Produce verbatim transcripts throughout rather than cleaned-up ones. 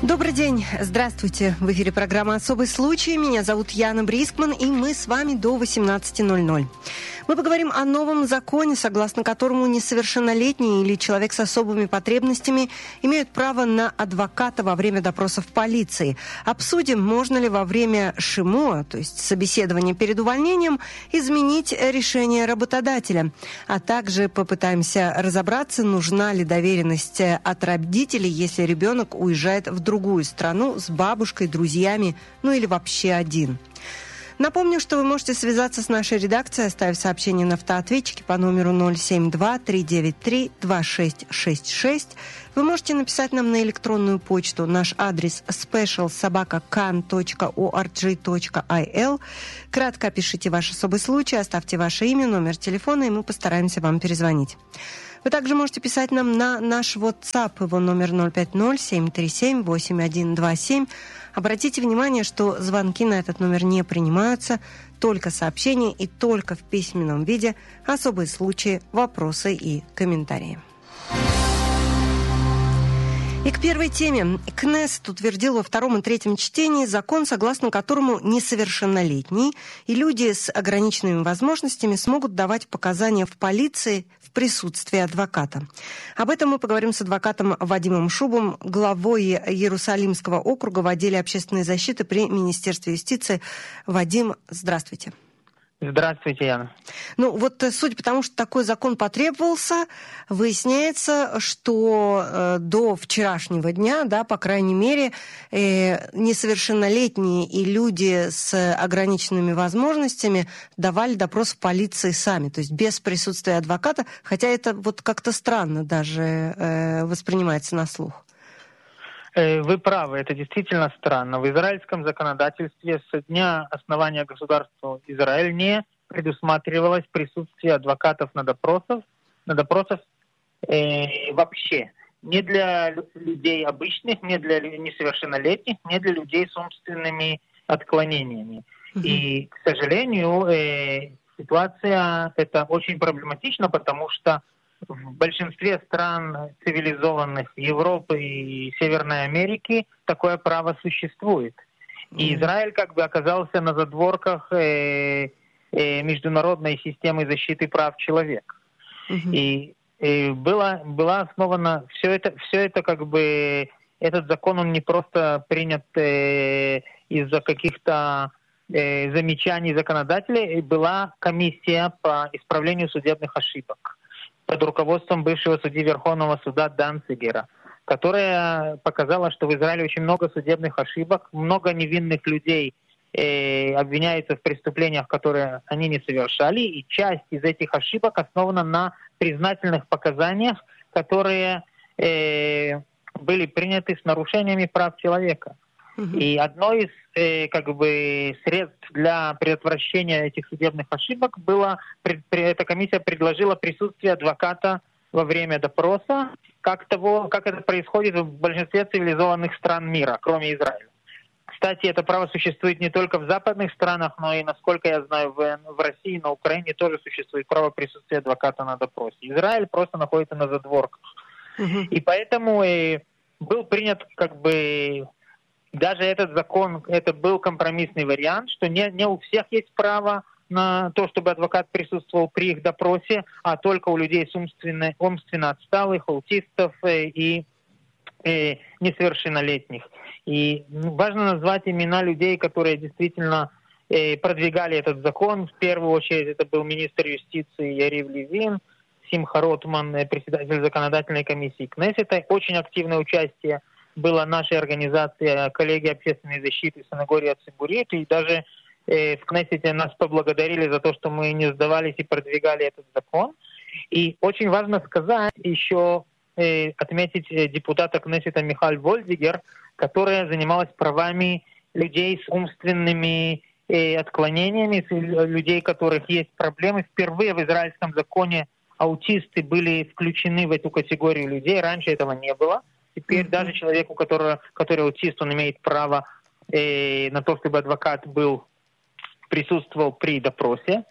Добрый день, здравствуйте. В эфире программа «Особый случай». Меня зовут Яна Брискман, и мы с вами до восемнадцати ноль-ноль. Мы поговорим о новом законе, согласно которому несовершеннолетний или человек с особыми потребностями имеют право на адвоката во время допросов в полиции. Обсудим, можно ли во время ШИМО, то есть собеседования перед увольнением, изменить решение работодателя. А также попытаемся разобраться, нужна ли доверенность от родителей, если ребенок уезжает в другую страну с бабушкой, друзьями, ну или вообще один. Напомню, что вы можете связаться с нашей редакцией, оставив сообщение на автоответчике по номеру ноль семь два три девять три два шесть шесть шесть. Вы можете написать нам на электронную почту. Наш адрес special собака кан точка орг точка ай эл. Кратко опишите ваш особый случай, оставьте ваше имя, номер телефона, и мы постараемся вам перезвонить. Вы также можете писать нам на наш WhatsApp, его номер ноль пять ноль семь три семь восемь один два семь. Обратите внимание, что звонки на этот номер не принимаются, только сообщения и только в письменном виде, особые случаи, вопросы и комментарии. И к первой теме. Кнессет утвердил во втором и третьем чтении закон, согласно которому несовершеннолетние и люди с ограниченными возможностями смогут давать показания в полиции в присутствии адвоката. Об этом мы поговорим с адвокатом Вадимом Шубом, главой Иерусалимского округа в отделе общественной защиты при Министерстве юстиции. Вадим, здравствуйте. Здравствуйте, Яна. Ну вот, судя по тому, что такой закон потребовался, выясняется, что э, до вчерашнего дня, да, по крайней мере, э, несовершеннолетние и люди с ограниченными возможностями давали допрос в полиции сами, то есть без присутствия адвоката, хотя это вот как-то странно даже э, воспринимается на слух. Вы правы, это действительно странно. В израильском законодательстве со дня основания государства Израиль не предусматривалось присутствие адвокатов на допросах, на допросах э, вообще. Не для людей обычных, не для несовершеннолетних, не для людей с умственными отклонениями. Mm-hmm. И, к сожалению, э, ситуация эта очень проблематична, потому что в большинстве стран цивилизованных Европы и Северной Америки такое право существует. И Израиль как бы оказался на задворках э, э, международной системы защиты прав человека. Mm-hmm. И, и было, была основана все это, все это как бы этот закон он не просто принят э, из-за каких-то э, замечаний законодателей, была комиссия по исправлению судебных ошибок под руководством бывшего судьи Верховного суда Данцигера, которая показала, что в Израиле очень много судебных ошибок, много невинных людей э, обвиняются в преступлениях, которые они не совершали, и часть из этих ошибок основана на признательных показаниях, которые э, были приняты с нарушениями прав человека. Mm-hmm. И одно из э, как бы средств для предотвращения этих судебных ошибок было, пред, эта комиссия предложила присутствие адвоката во время допроса, как, того, как это происходит в большинстве цивилизованных стран мира, кроме Израиля. Кстати, это право существует не только в западных странах, но и, насколько я знаю, в, в России, на Украине тоже существует право присутствия адвоката на допросе. Израиль просто находится на задворках. Mm-hmm. И поэтому э, был принят как бы... Даже этот закон, это был компромиссный вариант, что не, не у всех есть право на то, чтобы адвокат присутствовал при их допросе, а только у людей с умственно, умственно отсталых, аутистов э, и э, несовершеннолетних. И важно назвать имена людей, которые действительно э, продвигали этот закон. В первую очередь это был министр юстиции Ярив Левин, Симха Ротман, председатель законодательной комиссии Кнессета. Очень активное участие была наша организация коллеги общественной защиты Санагория Цибурит, и даже э, в Кнессете нас поблагодарили за то, что мы не сдавались и продвигали этот закон. И очень важно сказать еще, э, отметить депутата Кнессета Михаль Вольдигер, которая занималась правами людей с умственными э, отклонениями, людей, у которых есть проблемы. Впервые в израильском законе аутисты были включены в эту категорию людей, раньше этого не было. Теперь mm-hmm. даже человек, у которого, который аутист, он имеет право э, на то, чтобы адвокат был, присутствовал при допросе.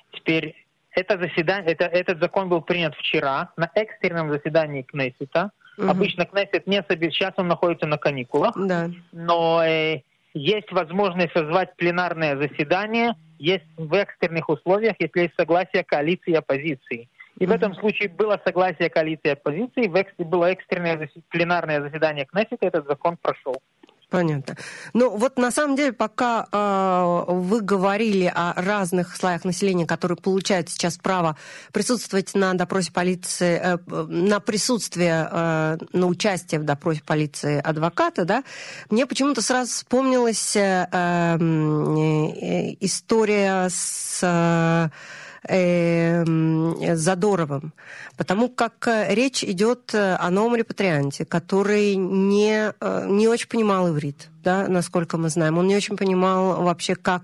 Теперь это заседание, это, этот закон был принят вчера на экстренном заседании Кнессета. Угу. Обычно Кнессет не собирается, сейчас он находится на каникулах, да. но э, есть возможность созвать пленарное заседание, есть в экстренных условиях, если есть согласие коалиции и оппозиции. И угу. в этом случае было согласие коалиции и оппозиции, в экс- было экстренное засед- пленарное заседание Кнессета, этот закон прошел. Понятно. Ну вот на самом деле, пока э, вы говорили о разных слоях населения, которые получают сейчас право присутствовать на допросе полиции, э, на присутствие, э, на участие в допросе полиции адвоката, да, мне почему-то сразу вспомнилась э, э, история с э, Задоровым, потому как речь идет о новом репатрианте, который не, не очень понимал иврит, да, насколько мы знаем. Он не очень понимал вообще, как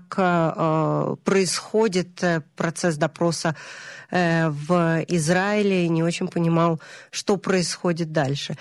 э, происходит процесс допроса э, в Израиле, и не очень понимал, что происходит дальше.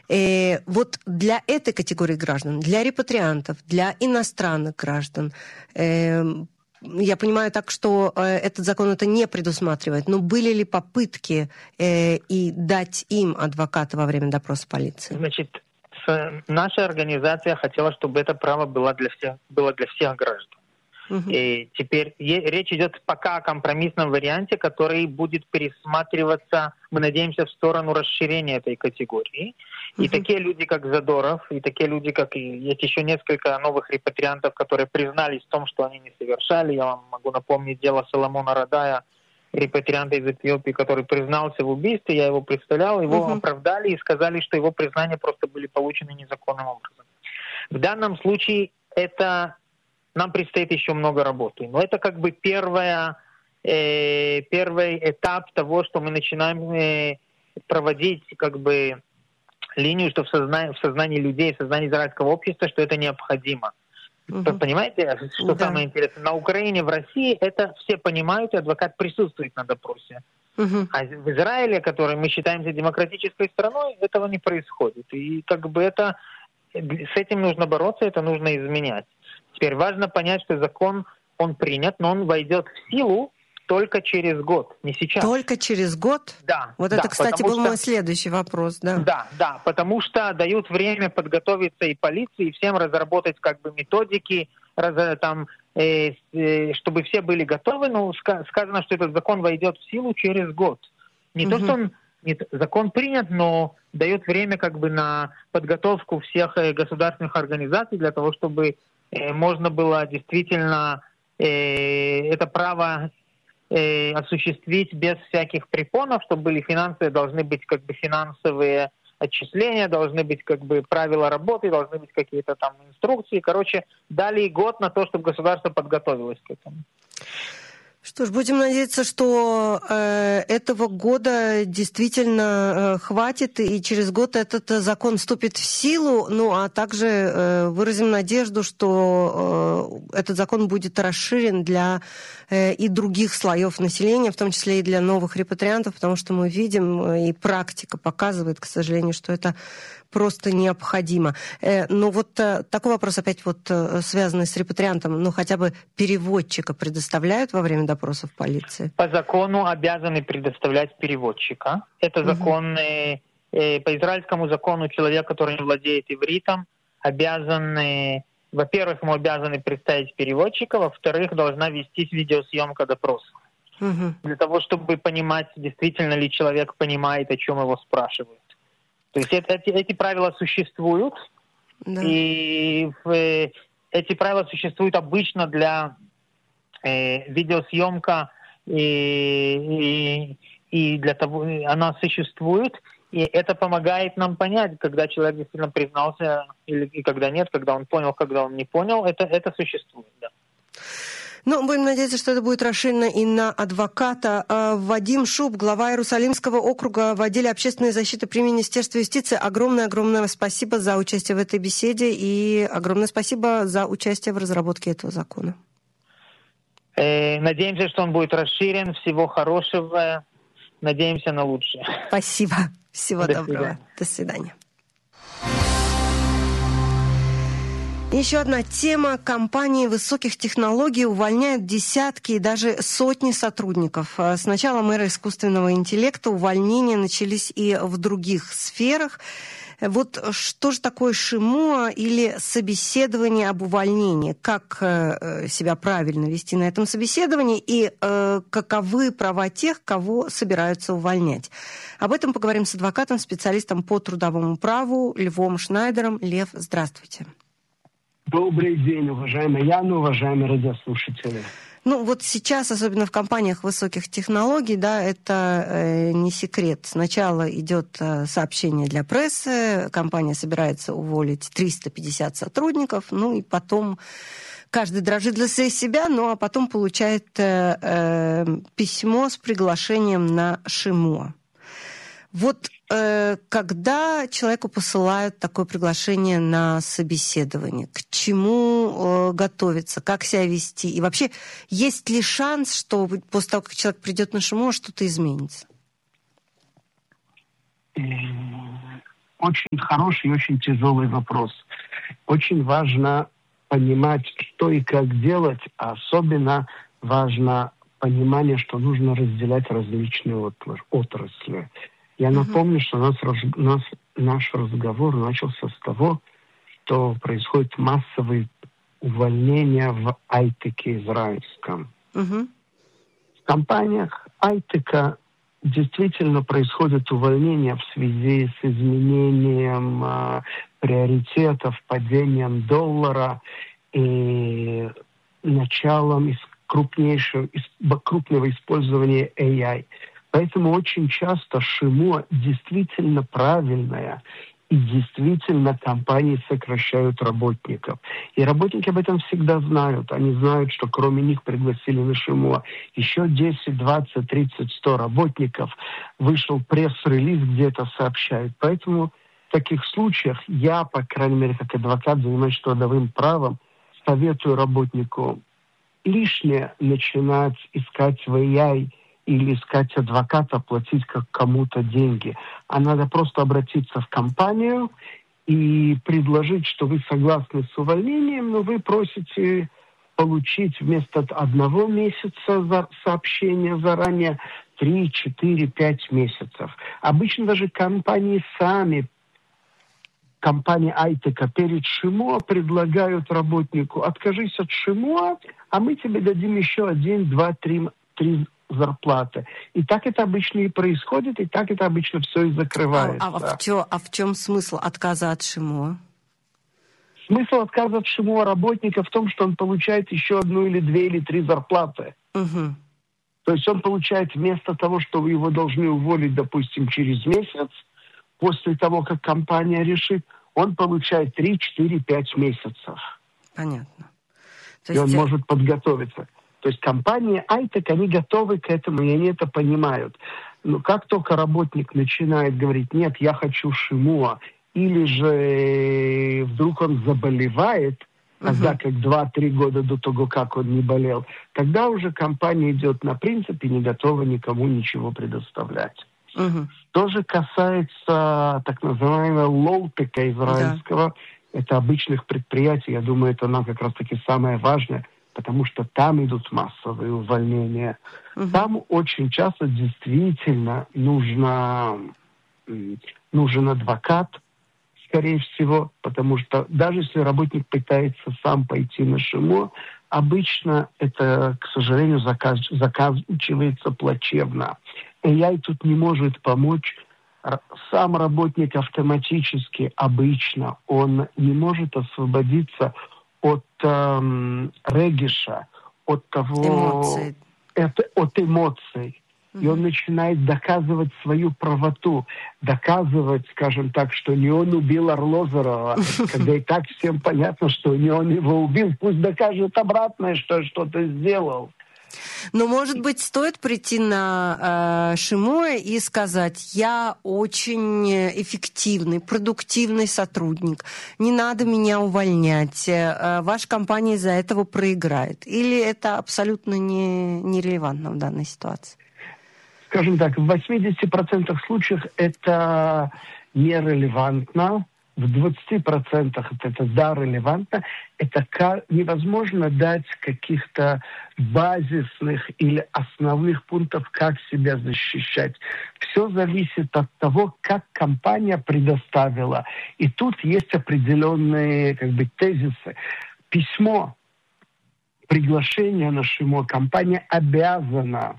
И вот для этой категории граждан, для репатриантов, для иностранных граждан, э, я понимаю так, что э, этот закон это не предусматривает, но были ли попытки э, и дать им адвоката во время допроса полиции? Значит, с, наша организация хотела, чтобы это право было для всех, было для всех граждан. Угу. И теперь е, речь идет пока о компромиссном варианте, который будет пересматриваться, мы надеемся, в сторону расширения этой категории. И uh-huh. такие люди, как Задоров, и такие люди, как и есть еще несколько новых репатриантов, которые признались в том, что они не совершали. Я вам могу напомнить дело Соломона Радая, репатрианта из Эфиопии, который признался в убийстве. Я его представлял, его uh-huh. оправдали и сказали, что его признания просто были получены незаконным образом. В данном случае это нам предстоит еще много работы. Но это как бы первая, э, первый этап того, что мы начинаем э, проводить как бы линию, что в сознании, в сознании людей, в сознании израильского общества, что это необходимо. Uh-huh. Понимаете, что да. самое интересное? На Украине, в России это все понимают, и адвокат присутствует на допросе. Uh-huh. А в Израиле, который мы считаемся демократической страной, этого не происходит. И как бы это, с этим нужно бороться, это нужно изменять. Теперь важно понять, что закон, он принят, но он войдет в силу только через год, не сейчас. Только через год? Да. Вот да, это, кстати, был что... мой следующий вопрос, да. Да, да, потому что дают время подготовиться и полиции, и всем разработать как бы методики, раз, там, э, э, чтобы все были готовы. Но сказано, что этот закон войдет в силу через год. Не угу. то, что он не, закон принят, но дает время как бы на подготовку всех э, государственных организаций для того, чтобы э, можно было действительно э, это право Э, осуществить без всяких препонов, чтобы были финансы, должны быть как бы финансовые отчисления, должны быть как бы правила работы, должны быть какие-то там инструкции. Короче, дали год на то, чтобы государство подготовилось к этому. Что ж, будем надеяться, что э, этого года действительно э, хватит, и через год этот закон вступит в силу, ну а также э, выразим надежду, что э, этот закон будет расширен для э, и других слоев населения, в том числе и для новых репатриантов, потому что мы видим, э, и практика показывает, к сожалению, что это просто необходимо. Э, но вот э, такой вопрос опять вот э, связанный с репатриантом, ну хотя бы переводчика предоставляют во время допросов полиции? По закону обязаны предоставлять переводчика. Это угу. закон, э, э, по израильскому закону человек, который не владеет ивритом, обязан, э, во-первых, ему обязаны представить переводчика, во-вторых, должна вестись видеосъемка допроса. Угу. Для того, чтобы понимать, действительно ли человек понимает, о чем его спрашивают. То есть это, эти, эти правила существуют, да. и э, эти правила существуют обычно для э, видеосъемка, и, и, и для того, она существует, и это помогает нам понять, когда человек действительно признался, или, и когда нет, когда он понял, когда он не понял, это, это существует, да. Ну, будем надеяться, что это будет расширено и на адвоката. Вадим Шуб, глава Иерусалимского округа в отделе общественной защиты при Министерстве юстиции. Огромное-огромное спасибо за участие в этой беседе и огромное спасибо за участие в разработке этого закона. Э, надеемся, что он будет расширен. Всего хорошего. Надеемся на лучшее. Спасибо. Всего До доброго. свидания. До свидания. Еще одна тема. Компании высоких технологий увольняют десятки и даже сотни сотрудников. С началом эры искусственного интеллекта увольнения начались и в других сферах. Вот что же такое ШИМОА или собеседование об увольнении? Как э, себя правильно вести на этом собеседовании и э, каковы права тех, кого собираются увольнять? Об этом поговорим с адвокатом, специалистом по трудовому праву Львом Шнайдером. Лев, здравствуйте. Добрый день, уважаемые Яна, уважаемые радиослушатели. Ну вот сейчас, особенно в компаниях высоких технологий, да, это э, не секрет. Сначала идет э, сообщение для прессы, компания собирается уволить триста пятьдесят сотрудников, ну и потом каждый дрожит для себя, ну а потом получает э, э, письмо с приглашением на ШИМОА. Вот э, когда человеку посылают такое приглашение на собеседование, к чему э, готовиться, как себя вести? И вообще, есть ли шанс, что после того, как человек придет на ШИМОА, что-то изменится? Очень хороший и очень тяжелый вопрос. Очень важно понимать, что и как делать, а особенно важно понимание, что нужно разделять различные отрасли. Я напомню, что нас, нас, наш разговор начался с того, что происходит массовые увольнения в ай-теке израильском. Uh-huh. В компаниях ай-тека действительно происходит увольнение в связи с изменением э, приоритетов, падением доллара и началом крупнейшего, крупного использования эй ай. Поэтому очень часто ШИМОА действительно правильная, и действительно компании сокращают работников. И работники об этом всегда знают. Они знают, что кроме них пригласили на ШИМОА еще десять, двадцать, тридцать, сто работников. Вышел пресс-релиз, где это сообщают. Поэтому в таких случаях я, по крайней мере, как адвокат, занимаюсь трудовым правом, советую работнику лишнее начинать искать в эй ай или искать адвоката, платить как кому-то деньги. А надо просто обратиться в компанию и предложить, что вы согласны с увольнением, но вы просите получить вместо одного месяца за сообщения заранее три, четыре, пять месяцев. Обычно даже компании сами, компании ай-тека перед ШИМОА предлагают работнику: откажись от ШИМОА, а мы тебе дадим еще один, два, три, три зарплаты. И так это обычно и происходит, и так это обычно все и закрывается. А, а, в, чё, а в чем смысл отказа от ШИМОА? Смысл отказа от ШИМОА работника в том, что он получает еще одну или две или три зарплаты. Угу. То есть он получает вместо того, что вы его должны уволить, допустим, через месяц, после того, как компания решит, он получает три, четыре, пять месяцев. Понятно. То есть... И он может подготовиться. То есть компании ай-тек, они готовы к этому, и они это понимают. Но как только работник начинает говорить: нет, я хочу ШИМОА, или же вдруг он заболевает, тогда uh-huh. как два-три года до того, как он не болел, тогда уже компания идет на принцип и не готова никому ничего предоставлять. Uh-huh. То же касается так называемого лоу-тека израильского, yeah. это обычных предприятий. Я думаю, это нам как раз-таки самое важное, потому что там идут массовые увольнения. Uh-huh. Там очень часто действительно нужно, нужен адвокат, скорее всего, потому что даже если работник пытается сам пойти на ШИМОА, обычно это, к сожалению, заказ, заканчивается плачевно. эй ай тут не может помочь. Сам работник автоматически, обычно, он не может освободиться от эм, региша, от того, эмоций. Это, от эмоций. Mm-hmm. И он начинает доказывать свою правоту, доказывать, скажем так, что не он убил Арлозорова, когда и так всем понятно, что не он его убил. Пусть докажет обратное, что что-то сделал. Но, может быть, стоит прийти на э, ШИМОА и сказать: я очень эффективный, продуктивный сотрудник, не надо меня увольнять, э, ваша компания из-за этого проиграет. Или это абсолютно не, нерелевантно в данной ситуации? Скажем так, в восьмидесяти процентах случаев это нерелевантно. в двадцати процентах это да, релевантно, это невозможно дать каких-то базисных или основных пунктов, как себя защищать. Все зависит от того, как компания предоставила. И тут есть определенные как бы тезисы. Письмо, приглашение на ШИМО, компания обязана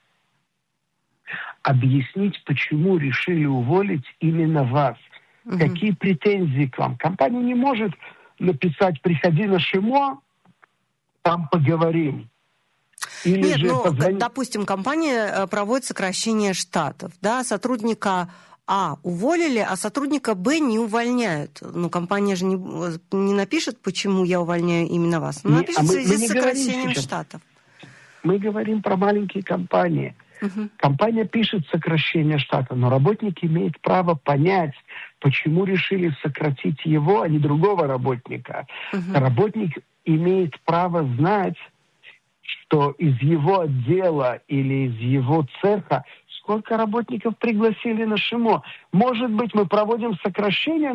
объяснить, почему решили уволить именно вас. Угу. Какие претензии к вам. Компания не может написать «приходи на ШИМО, там поговорим». Или Нет, же ну, позвонить... допустим, компания проводит сокращение штатов, да, сотрудника А уволили, а сотрудника Б не увольняют. Ну, компания же не, не напишет, почему я увольняю именно вас. Она напишет в связи с сокращением штатов. Мы говорим про маленькие компании. Угу. Компания пишет сокращение штата, но работник имеет право понять, почему решили сократить его, а не другого работника. Угу. Работник имеет право знать, что из его отдела или из его цеха сколько работников пригласили на ШИМО. Может быть, мы проводим сокращение,